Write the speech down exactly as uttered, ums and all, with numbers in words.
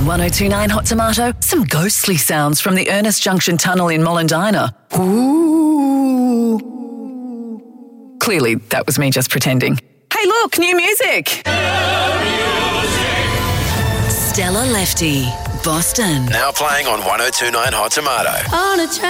On one oh two point nine Hot Tomato, some ghostly sounds from the Ernest Junction Tunnel in Mollendina. Ooh. Clearly, that was me just pretending. Hey, look, new music. Stella Lefty, Boston. Now playing on one oh two point nine Hot Tomato. On a